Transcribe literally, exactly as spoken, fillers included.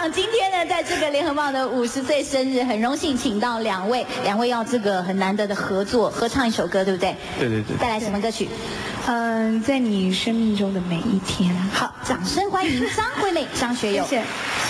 想今天呢，在这个联合报的五十岁生日，很荣幸请到两位，两位要这个很难得的合作，合唱一首歌，对不对？ 对对对。 带来什么歌曲？ 嗯，在你生命中的每一天。 好，掌声欢迎张惠妹、张学友。 谢谢。